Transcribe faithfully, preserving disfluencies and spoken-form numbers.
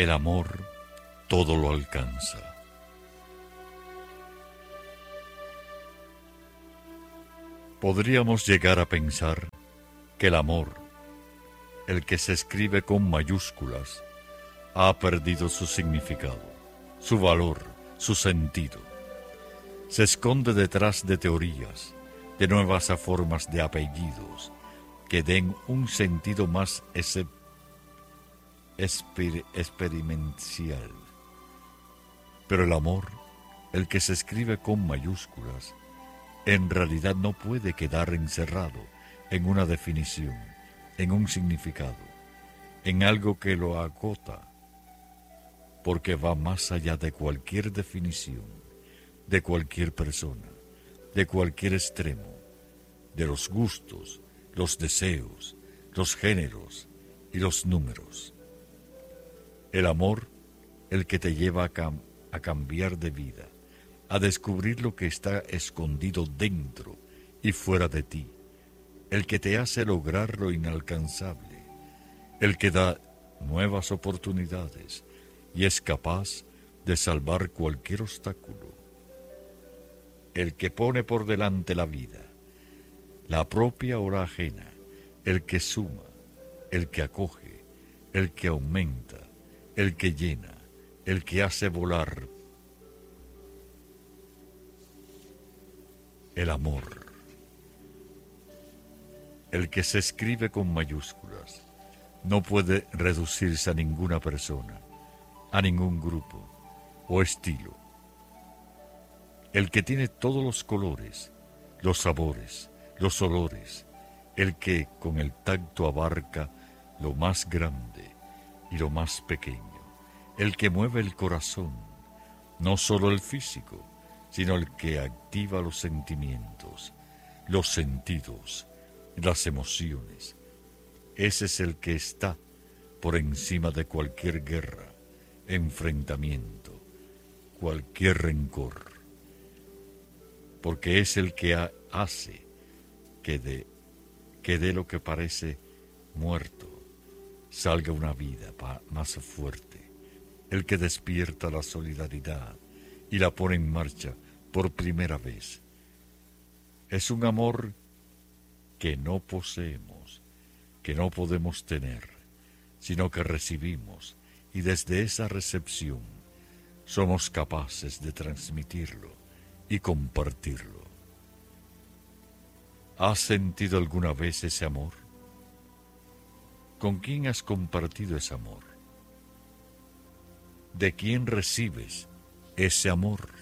El amor todo lo alcanza. Podríamos llegar a pensar que el amor, el que se escribe con mayúsculas, ha perdido su significado, su valor, su sentido. Se esconde detrás de teorías, de nuevas formas de apellidos que den un sentido más ese, exper, experimental. Pero el amor, el que se escribe con mayúsculas, en realidad no puede quedar encerrado en una definición, en un significado, en algo que lo agota, porque va más allá de cualquier definición, de cualquier persona, de cualquier extremo, de los gustos, los deseos, los géneros y los números. El amor, el que te lleva a, cam- a cambiar de vida, a descubrir lo que está escondido dentro y fuera de ti, el que te hace lograr lo inalcanzable, el que da nuevas oportunidades y es capaz de salvar cualquier obstáculo, el que pone por delante la vida, la propia o la ajena, el que suma, el que acoge, el que aumenta, el que llena, el que hace volar. El amor, el que se escribe con mayúsculas, no puede reducirse a ninguna persona, a ningún grupo o estilo. El que tiene todos los colores, los sabores, los olores, el que con el tacto abarca lo más grande y lo más pequeño, el que mueve el corazón, no solo el físico, sino el que activa los sentimientos, los sentidos, las emociones. Ese es el que está por encima de cualquier guerra, enfrentamiento, cualquier rencor, porque es el que ha- hace que de, que de lo que parece muerto salga una vida pa- más fuerte, el que despierta la solidaridad y la pone en marcha por primera vez. Es un amor que no poseemos, que no podemos tener, sino que recibimos, y desde esa recepción somos capaces de transmitirlo y compartirlo. ¿Has sentido alguna vez ese amor? ¿Con quién has compartido ese amor? ¿De quién recibes ese amor?